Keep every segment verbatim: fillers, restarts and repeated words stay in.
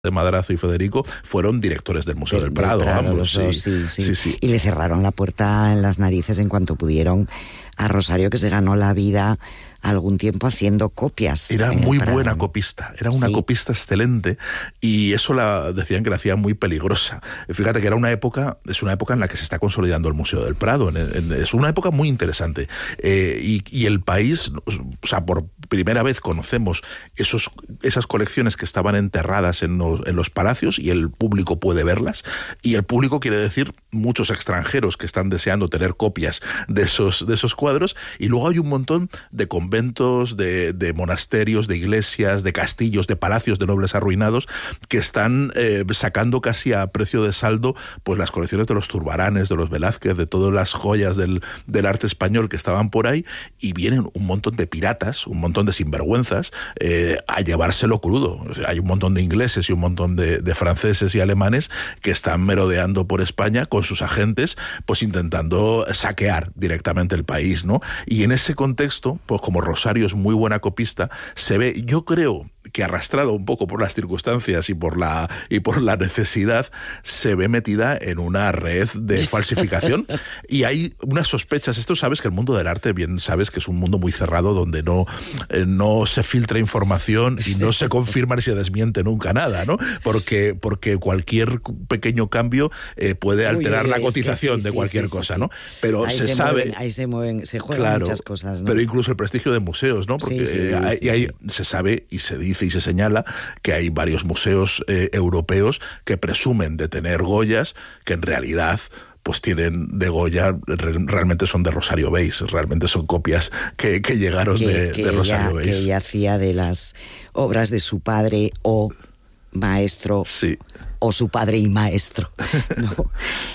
de Madrazo y Federico fueron directores del Museo del, del Prado, Prado vamos, los dos, sí, sí, sí. Sí, sí. Y le cerraron la puerta en las narices en cuanto pudieron a Rosario, que se ganó la vida algún tiempo haciendo copias. Era muy buena copista, era una sí. copista excelente, y eso la decían que la hacía muy peligrosa. Fíjate que era una época, es una época en la que se está consolidando el Museo del Prado, en, en, es una época muy interesante, eh, y, y el país, o sea, por primera vez conocemos esos, esas colecciones que estaban enterradas en los, en los palacios, y el público puede verlas, y el público quiere decir muchos extranjeros que están deseando tener copias de esos, de esos cuadros, y luego hay un montón de conventos, de, de monasterios, de iglesias, de castillos, de palacios de nobles arruinados, que están eh, sacando casi a precio de saldo pues las colecciones de los Zurbaranes, de los Velázquez, de todas las joyas del, del arte español que estaban por ahí, y vienen un montón de piratas, un montón de sinvergüenzas, eh, a llevárselo crudo. O sea, hay un montón de ingleses y un montón de, de franceses y alemanes que están merodeando por España con sus agentes, pues intentando saquear directamente el país, ¿no? Y en ese contexto, pues como Rosario es muy buena copista, se ve, yo creo que arrastrado un poco por las circunstancias y por la y por la necesidad, se ve metida en una red de falsificación, y hay unas sospechas. Esto sabes que el mundo del arte, bien sabes que es un mundo muy cerrado, donde no, eh, no se filtra información y no se confirma ni se desmiente nunca nada, ¿no? Porque, porque cualquier pequeño cambio eh, puede alterar Uy, la cotización sí, de cualquier sí, sí, cosa, sí, sí. ¿no? Pero ahí se, se sabe... Mueven, ahí se mueven, se juegan claro, muchas cosas, ¿no? Pero incluso el prestigio de museos, ¿no? Porque sí, sí, eh, hay, sí, hay, sí. se sabe y se dice y se señala que hay varios museos eh, europeos que presumen de tener Goyas que en realidad pues tienen de Goya, realmente son de Rosario Beis, realmente son copias que, que llegaron que, de, que de Rosario ella, Beis. Que ella hacía de las obras de su padre o maestro, sí. o su padre y maestro, ¿no?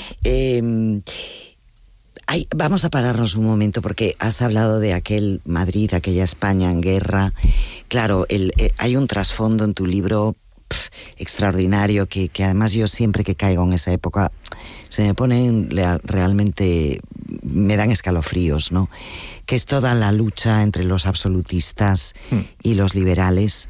eh, Ay, vamos a pararnos un momento, porque has hablado de aquel Madrid, aquella España en guerra. Claro, el, eh, hay un trasfondo en tu libro pff, extraordinario, que, que además yo siempre que caigo en esa época se me ponen realmente, me dan escalofríos, ¿no? Que es toda la lucha entre los absolutistas hmm. y los liberales,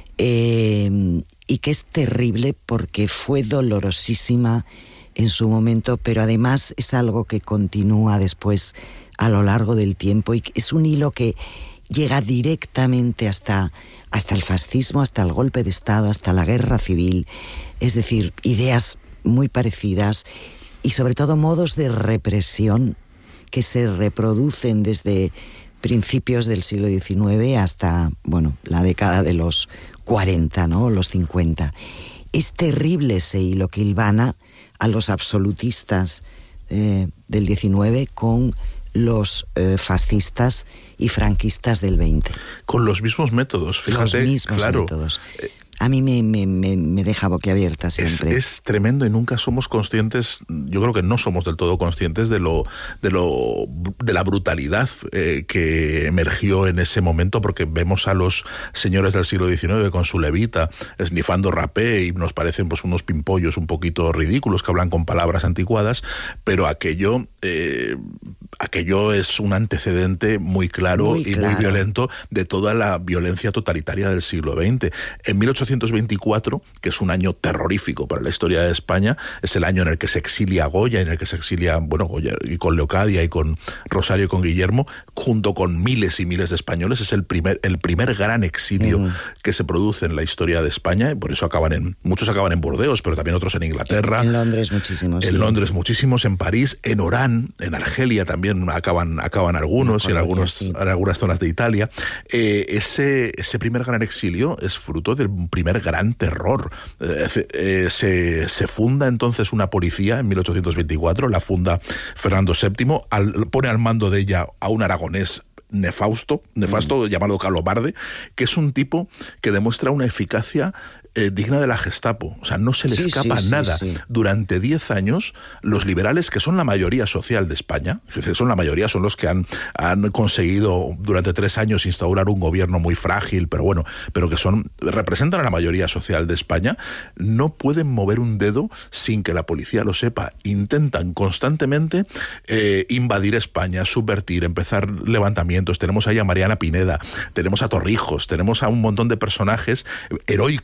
eh, y que es terrible porque fue dolorosísima en su momento, pero además es algo que continúa después a lo largo del tiempo, y es un hilo que llega directamente hasta, hasta el fascismo, hasta el golpe de Estado, hasta la guerra civil. Es decir, ideas muy parecidas y sobre todo modos de represión que se reproducen desde principios del siglo diecinueve hasta, bueno, la década de los cuarenta, ¿no? Los cincuenta. Es terrible ese hilo que hilvana a los absolutistas eh, del diecinueve con los eh, fascistas y franquistas del veinte. Con los mismos métodos, fíjate. Los mismos claro. métodos. A mí me, me, me, me deja boquiabierta siempre. Es, es tremendo, y nunca somos conscientes, yo creo que no somos del todo conscientes de lo de lo de la brutalidad eh, que emergió en ese momento, porque vemos a los señores del siglo diecinueve con su levita esnifando rapé y nos parecen pues unos pimpollos un poquito ridículos que hablan con palabras anticuadas, pero aquello eh, aquello es un antecedente muy claro muy y claro. muy violento de toda la violencia totalitaria del siglo veinte. En mil ochocientos veinticuatro, que es un año terrorífico para la historia de España, es el año en el que se exilia Goya, en el que se exilia, bueno, Goya y con Leocadia y con Rosario y con Guillermo, junto con miles y miles de españoles. Es el primer, el primer gran exilio uh-huh. que se produce en la historia de España, y por eso acaban en, muchos acaban en Burdeos, pero también otros en Inglaterra. En, en Londres muchísimos. En sí. Londres muchísimos, en París, en Orán, en Argelia también acaban, acaban algunos, no, y en, algunos, sí. en algunas zonas de Italia. Eh, ese, ese primer gran exilio es fruto del primer gran terror. Eh, eh, se, se funda entonces una policía en mil ochocientos veinticuatro, la funda Fernando séptimo, al, pone al mando de ella a un aragonés nefausto, nefasto, mm. llamado Calomarde, que es un tipo que demuestra una eficacia eh, digna de la Gestapo. O sea, no se le sí, escapa sí, nada. Sí, sí. Durante diez años, los liberales, que son la mayoría social de España, es decir, son la mayoría, son los que han, han conseguido durante tres años instaurar un gobierno muy frágil, pero bueno, pero que son representan a la mayoría social de España, no pueden mover un dedo sin que la policía lo sepa. Intentan constantemente eh, invadir España, subvertir, empezar levantamientos. Tenemos ahí a Mariana Pineda, tenemos a Torrijos, tenemos a un montón de personajes heroicos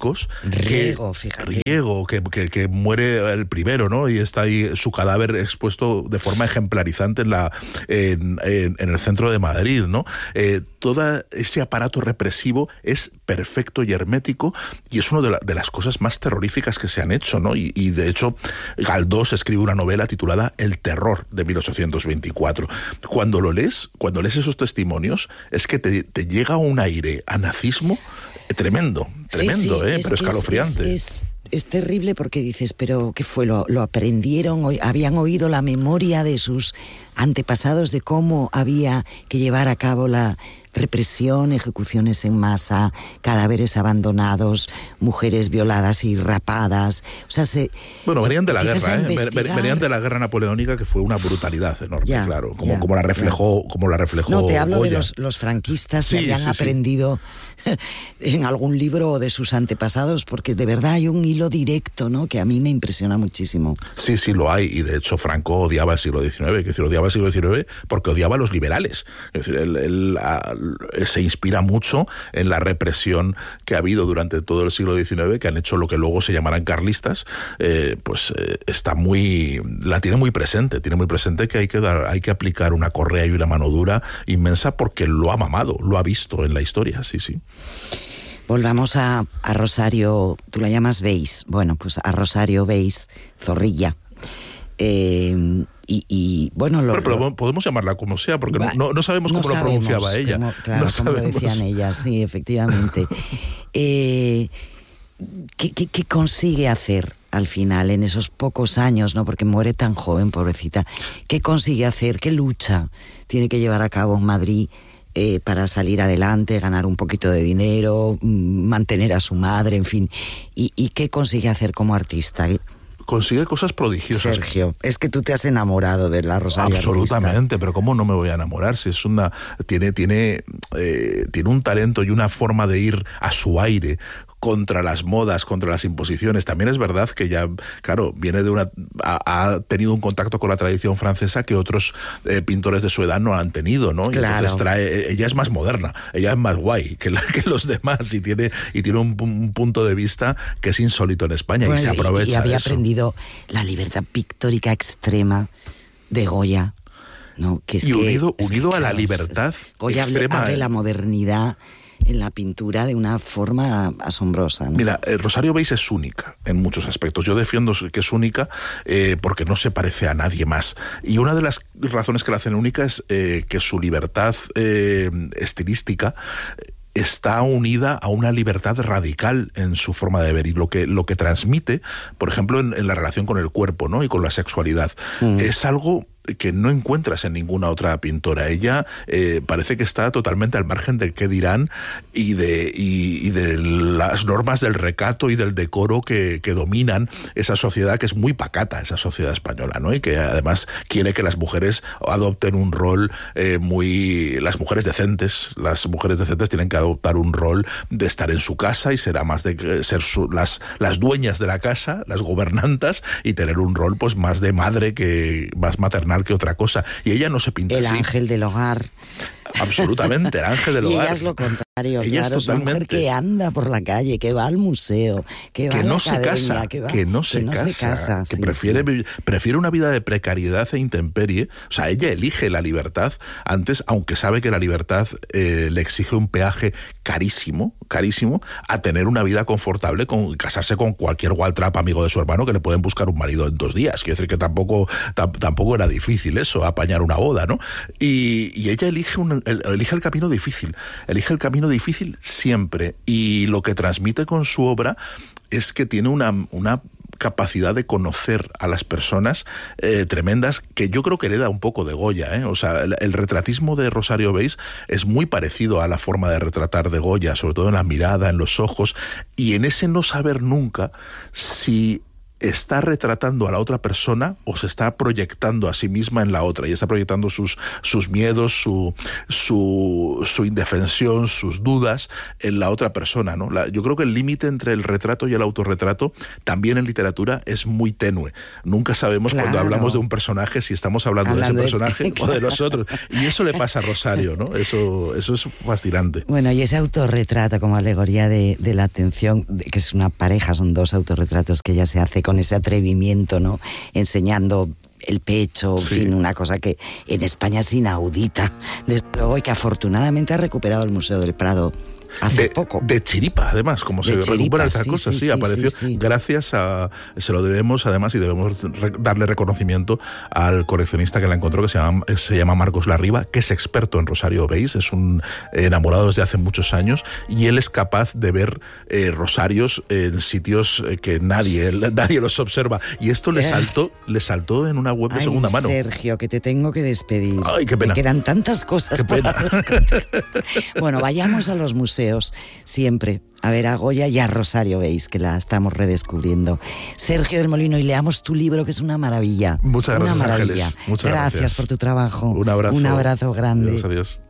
Riego, que, fíjate. Riego, que, que, que muere el primero, ¿no? Y está ahí su cadáver expuesto de forma ejemplarizante en, la, en, en, en el centro de Madrid, ¿no? Eh, todo ese aparato represivo es perfecto y hermético y es una de, la, de las cosas más terroríficas que se han hecho, ¿no? Y, y de hecho, Galdós escribe una novela titulada El terror de mil ochocientos veinticuatro. Cuando lo lees, cuando lees esos testimonios, es que te, te llega un aire a nazismo tremendo, tremendo, sí, sí, ¿eh? Es, pero escalofriante. Es, es, es, es terrible porque dices, pero ¿qué fue? ¿Lo, lo aprendieron? ¿Habían oído la memoria de sus antepasados de cómo había que llevar a cabo la represión, ejecuciones en masa, cadáveres abandonados, mujeres violadas y rapadas? O sea, se... Bueno, venían de la guerra, ¿eh? Venían de la guerra napoleónica, que fue una brutalidad enorme, ya, claro, como, ya, como la reflejó, ya. como la reflejó No, te hablo Goya. de los, los franquistas sí, que habían sí, aprendido sí. en algún libro de sus antepasados, porque de verdad hay un hilo directo, ¿no?, que a mí me impresiona muchísimo. Sí, sí, lo hay, y de hecho Franco odiaba el siglo diecinueve, es decir, odiaba el siglo diecinueve porque odiaba a los liberales. Es decir, él, él, él se inspira mucho en la represión que ha habido durante todo el siglo diecinueve, que han hecho lo que luego se llamarán carlistas, eh, pues eh, está muy, la tiene muy presente, tiene muy presente que hay que dar, hay que aplicar una correa y una mano dura inmensa porque lo ha mamado, lo ha visto en la historia, sí, sí. Volvamos a, a Rosario, tú la llamas Beis, bueno, pues a Rosario Beis Zorrilla. Eh, y, y bueno, lo, pero, pero lo, podemos llamarla como sea, porque va, no, no sabemos no cómo sabemos lo pronunciaba ella. Cómo, claro, no cómo lo sabemos. decían ellas, sí, efectivamente. eh, ¿qué, qué, ¿Qué consigue hacer al final en esos pocos años, no? Porque muere tan joven, pobrecita. ¿Qué consigue hacer? ¿Qué lucha tiene que llevar a cabo en Madrid eh, para salir adelante, ganar un poquito de dinero, mantener a su madre, en fin? ¿Y, y qué consigue hacer como artista? Consigue cosas prodigiosas. Sergio, es que tú te has enamorado de la Rosario. Absolutamente, artista. Pero cómo no me voy a enamorar si es una tiene tiene eh, tiene un talento y una forma de ir a su aire contra las modas, contra las imposiciones. También es verdad que ya, claro, viene de una ha, ha tenido un contacto con la tradición francesa que otros eh, pintores de su edad no han tenido, ¿no? Y claro. entonces trae, ella es más moderna, ella es más guay que, la, que los demás y tiene y tiene un, un punto de vista que es insólito en España, bueno, y se aprovecha y, y había de eso. aprendido la libertad pictórica extrema de Goya, ¿no? Que es y unido, que, unido es que, a la claro, libertad es, Goya extrema. abre la modernidad en la pintura de una forma asombrosa, ¿no? Mira, eh, Rosario Beis es única en muchos aspectos. Yo defiendo que es única eh, porque no se parece a nadie más. Y una de las razones que la hacen única es eh, que su libertad eh, estilística está unida a una libertad radical en su forma de ver y lo que lo que transmite, por ejemplo, en, en la relación con el cuerpo, ¿no? Y con la sexualidad. Mm. Es algo que no encuentras en ninguna otra pintora. Ella eh, parece que está totalmente al margen del qué dirán y de, y, y de las normas del recato y del decoro que, que dominan esa sociedad que es muy pacata, esa sociedad española, ¿no? Y que además quiere que las mujeres adopten un rol eh, muy... Las mujeres decentes, las mujeres decentes tienen que adoptar un rol de estar en su casa y ser más de ser su, las, las dueñas de la casa, las gobernantas, y tener un rol pues más de madre, que más maternal que otra cosa. Y ella no se pinta el así. El ángel del hogar. Absolutamente, el ángel del y hogar. ella es lo contrario, ella claro, es totalmente... una mujer que anda por la calle, que va al museo, que va que a no la se academia, casa, que, va, que no se que no casa, se casa, que sí, prefiere, sí. prefiere una vida de precariedad e intemperie. O sea, ella elige la libertad antes, aunque sabe que la libertad eh, le exige un peaje carísimo, carísimo, a tener una vida confortable, con casarse con cualquier Waltrap amigo de su hermano que le pueden buscar un marido en dos días. Quiero decir que tampoco, tampoco era difícil eso, apañar una boda, ¿no? Y, y ella elige, un, elige el camino difícil, elige el camino difícil siempre. Y lo que transmite con su obra es que tiene una, una capacidad de conocer a las personas eh, tremendas, que yo creo que hereda un poco de Goya, ¿eh? O sea, el, el retratismo de Rosario Beis es muy parecido a la forma de retratar de Goya, sobre todo en la mirada, en los ojos, y en ese no saber nunca si está retratando a la otra persona o se está proyectando a sí misma en la otra, y está proyectando sus, sus miedos, su, su, su indefensión, sus dudas en la otra persona, ¿no? La, yo creo que el límite entre el retrato y el autorretrato también en literatura es muy tenue. Nunca sabemos claro. cuando hablamos de un personaje si estamos hablando, hablando de ese personaje de... claro. o de nosotros. Y eso le pasa a Rosario, ¿no? Eso, eso es fascinante. Bueno, y ese autorretrato como alegoría de, de la atención, de, que es una pareja, son dos autorretratos que ella se hace con ese atrevimiento, ¿no? Enseñando el pecho, sí. en fin, una cosa que en España es inaudita, desde luego, y que afortunadamente ha recuperado el Museo del Prado hace de, poco. De chiripa, además, como de se chiripa, recupera esta sí, cosa, sí, sí, sí apareció sí, sí. gracias a... Se lo debemos, además, y debemos re, darle reconocimiento al coleccionista que la encontró, que se llama, se llama Marcos Larriba, que es experto en Rosario Beis, es un enamorado desde hace muchos años, y él es capaz de ver eh, rosarios en sitios que nadie, nadie los observa. Y esto le saltó, le saltó en una web de Ay, segunda mano. Sergio, que te tengo que despedir. Ay, qué pena. Me quedan tantas cosas qué por pena. Bueno, vayamos a los museos siempre, a ver a Goya y a Rosario Beis, que la estamos redescubriendo. Sergio del Molino, y leamos tu libro, que es una maravilla. Muchas gracias, una maravilla. Ángeles. Muchas gracias, gracias por tu trabajo. Un abrazo. Un abrazo grande. Adiós, adiós.